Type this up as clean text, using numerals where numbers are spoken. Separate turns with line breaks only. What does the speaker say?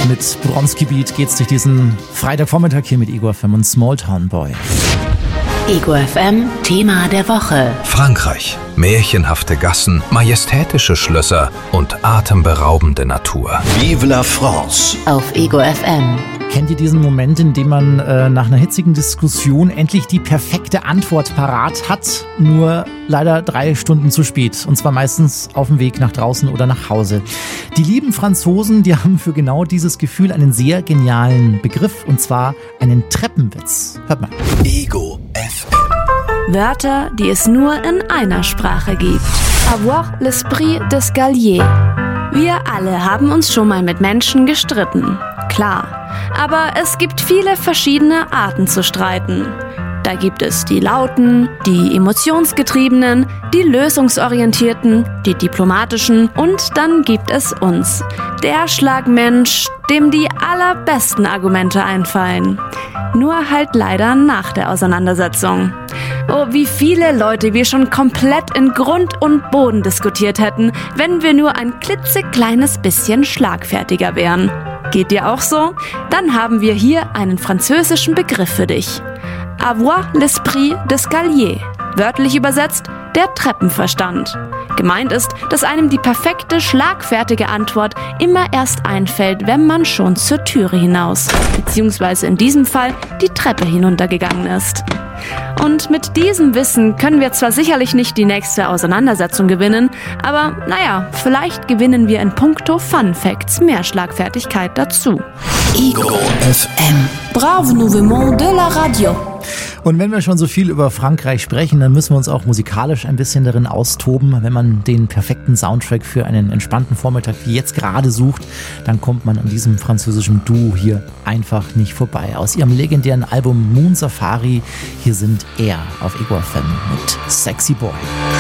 mit Bronski-Beat geht's durch diesen Freitagvormittag hier mit Ego FM und Small Town Boy.
Ego FM, Thema der Woche.
Frankreich. Märchenhafte Gassen, majestätische Schlösser und atemberaubende Natur.
Vive la France!
Auf Ego FM.
Kennt ihr diesen Moment, in dem man nach einer hitzigen Diskussion endlich die perfekte Antwort parat hat, nur leider 3 Stunden zu spät, und zwar meistens auf dem Weg nach draußen oder nach Hause? Die lieben Franzosen, die haben für genau dieses Gefühl einen sehr genialen Begriff, und zwar einen Treppenwitz. Hört mal.
Ego FM.
Wörter, die es nur in einer Sprache gibt. Avoir l'esprit d'escalier. Wir alle haben uns schon mal mit Menschen gestritten. Klar. Aber es gibt viele verschiedene Arten zu streiten. Da gibt es die Lauten, die Emotionsgetriebenen, die Lösungsorientierten, die Diplomatischen und dann gibt es uns. Der Schlagmensch, dem die allerbesten Argumente einfallen. Nur halt leider nach der Auseinandersetzung. Oh, wie viele Leute wir schon komplett in Grund und Boden diskutiert hätten, wenn wir nur ein klitzekleines bisschen schlagfertiger wären. Geht dir auch so? Dann haben wir hier einen französischen Begriff für dich. Avoir l'esprit d'escalier. Wörtlich übersetzt, der Treppenverstand. Gemeint ist, dass einem die perfekte, schlagfertige Antwort immer erst einfällt, wenn man schon zur Türe hinaus, beziehungsweise in diesem Fall die Treppe hinuntergegangen ist. Und mit diesem Wissen können wir zwar sicherlich nicht die nächste Auseinandersetzung gewinnen, aber naja, vielleicht gewinnen wir in puncto Fun Facts mehr Schlagfertigkeit dazu.
Ego FM.
Brave Mouvement de la Radio.
Und wenn wir schon so viel über Frankreich sprechen, dann müssen wir uns auch musikalisch ein bisschen darin austoben. Wenn man den perfekten Soundtrack für einen entspannten Vormittag wie jetzt gerade sucht, dann kommt man an diesem französischen Duo hier einfach nicht vorbei. Aus ihrem legendären Album Moon Safari, hier sind Er auf Ego FM mit Sexy Boy.